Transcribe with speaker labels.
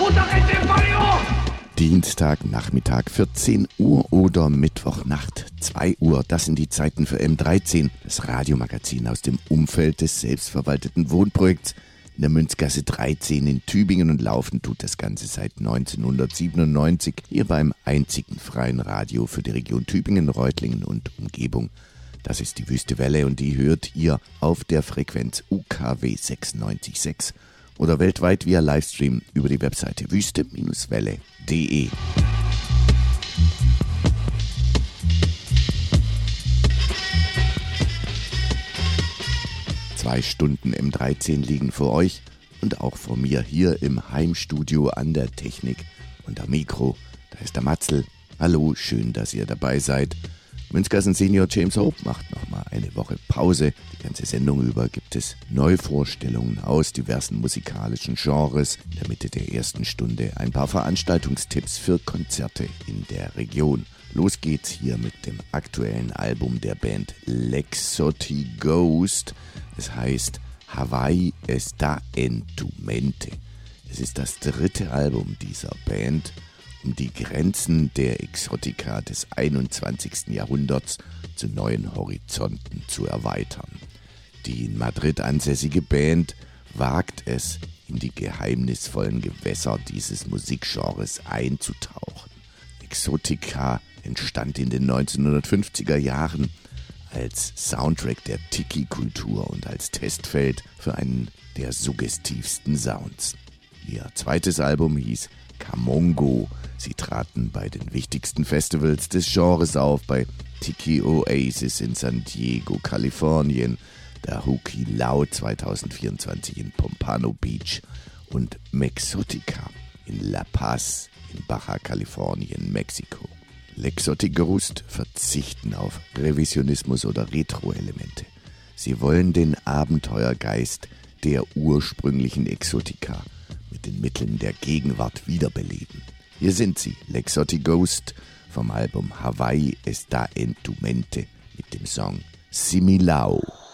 Speaker 1: Dienstagnachmittag 14 Uhr oder Mittwochnacht 2 Uhr. Das sind die Zeiten für M13, das Radiomagazin aus dem Umfeld des selbstverwalteten Wohnprojekts in der Münzgasse 13 in Tübingen, und laufen tut das Ganze seit 1997 hier beim einzigen freien Radio für die Region Tübingen, Reutlingen und Umgebung. Das ist die Wüste Welle, und die hört ihr auf der Frequenz UKW 96.6 oder weltweit via Livestream über die Webseite wüste-welle.de. Zwei Stunden M13 liegen vor euch und auch vor mir hier im Heimstudio an der Technik und am Mikro. Da ist der Matzel. Hallo, schön, dass ihr dabei seid. Münzgassen Senior James Hope macht nochmal eine Woche Pause. Die ganze Sendung über gibt es Neuvorstellungen aus diversen musikalischen Genres. In der Mitte der ersten Stunde ein paar Veranstaltungstipps für Konzerte in der Region. Los geht's hier mit dem aktuellen Album der Band Lexotic Ghost. Es heißt Hawaii está en tu mente. Es ist das dritte Album dieser Band, um die Grenzen der Exotika des 21. Jahrhunderts zu neuen Horizonten zu erweitern. Die in Madrid ansässige Band wagt es, in die geheimnisvollen Gewässer dieses Musikgenres einzutauchen. Exotika entstand in den 1950er Jahren als Soundtrack der Tiki-Kultur und als Testfeld für einen der suggestivsten Sounds. Ihr zweites Album hieß Kamongo. Sie traten bei den wichtigsten Festivals des Genres auf, bei Tiki Oasis in San Diego, Kalifornien, der Huki Lau 2024 in Pompano Beach und Mexotica in La Paz in Baja Kalifornien, Mexiko. Lexotic Ghost verzichten auf Revisionismus oder Retro-Elemente. Sie wollen den Abenteuergeist der ursprünglichen Exotika mit den Mitteln der Gegenwart wiederbeleben. Hier sind sie, Lexotic Ghost vom Album Hawaii está en tu mente mit dem Song Similao.